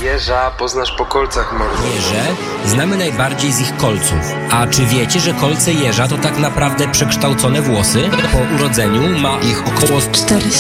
Jeża poznasz po kolcach, mordo. Jeże znamy najbardziej z ich kolców. A czy wiecie, że kolce jeża to tak naprawdę przekształcone włosy? Po urodzeniu ma ich około 400.